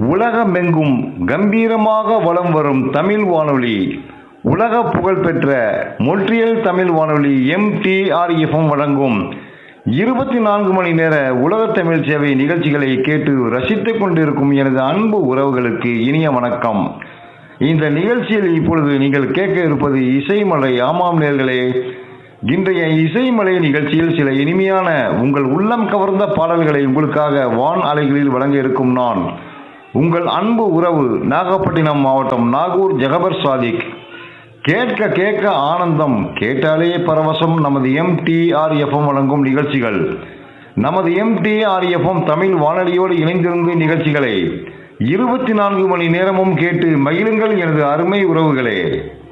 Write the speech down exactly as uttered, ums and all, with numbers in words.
உலகமெங்கும் கம்பீரமாக வலம் வரும் தமிழ் வானொலி, உலக புகழ்பெற்ற மொன்றியல் தமிழ் வானொலி M D R F M வழங்கும் இருபத்தி நான்கு மணி நேர உலக தமிழ் சேவை நிகழ்ச்சிகளை கேட்டு ரசித்துக் கொண்டிருக்கும் எனது அன்பு உறவுகளுக்கு இனிய வணக்கம். இந்த நிகழ்ச்சியில் இப்பொழுது நீங்கள் கேட்க இருப்பது இசைமலை. ஆமாம் நேர்களே, இன்றைய இசைமலை நிகழ்ச்சியில் சில இனிமையான உங்கள் உள்ளம் கவர்ந்த பாடல்களை உங்களுக்காக வான் அலைகளில் வழங்க இருக்கும் நான் உங்கள் அன்பு உறவு, நாகப்பட்டினம் மாவட்டம் நாகூர் ஜகபர் சாதிக். கேட்க கேட்க ஆனந்தம், கேட்டாலே பரவசம். நமது M D R F M வழங்கும் நிகழ்ச்சிகள். நமது M D R F M Tamil வானொலியோடு இணைந்திருந்த நிகழ்ச்சிகளை இருபத்தி நான்கு மணி நேரமும் கேட்டு மகிழுங்கள் எனது அருமை உறவுகளே.